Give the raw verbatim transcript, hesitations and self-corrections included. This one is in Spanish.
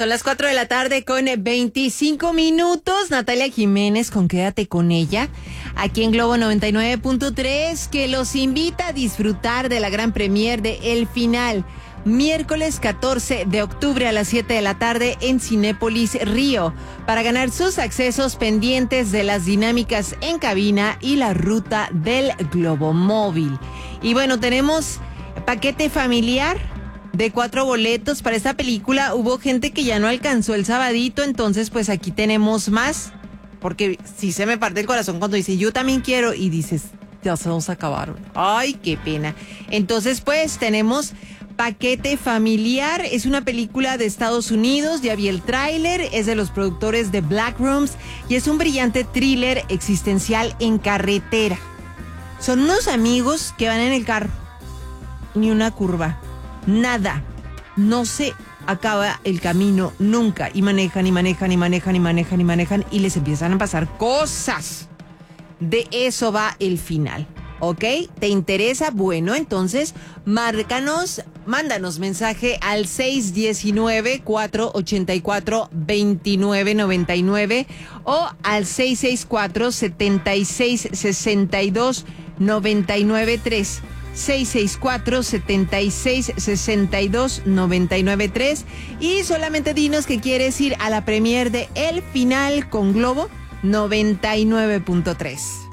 Son las cuatro de la tarde con veinticinco minutos. Natalia Jiménez con Quédate con ella, aquí en Globo noventa y nueve punto tres, que los invita a disfrutar de la gran premier de El Final, miércoles catorce de octubre a las siete de la tarde en Cinépolis Río, para ganar sus accesos pendientes de las dinámicas en cabina y la ruta del Globo Móvil. Y bueno, tenemos paquete familiar de cuatro boletos para esta película. Hubo gente que ya no alcanzó el sabadito, entonces pues aquí tenemos más, porque sí se me parte el corazón cuando dice yo también quiero y dices ya se nos acabaron. Ay, qué pena. Entonces pues tenemos paquete familiar. Es una película de Estados Unidos, ya vi el tráiler, es de los productores de Black Rooms y es un brillante thriller existencial en carretera. Son unos amigos que van en el carro, ni una curva, nada, no se acaba el camino nunca, y manejan y manejan y manejan y manejan y manejan y les empiezan a pasar cosas. De eso va El Final, ¿ok? ¿Te interesa? Bueno, entonces márcanos, mándanos mensaje al seis uno nueve, cuatro ocho cuatro, dos nueve nueve nueve o al seis seis cuatro, siete seis seis dos, nueve nueve tres. seis seis cuatro, siete seis seis dos, nueve nueve tres, y solamente dinos que quieres ir a la premier de El Final con Globo noventa y nueve punto tres.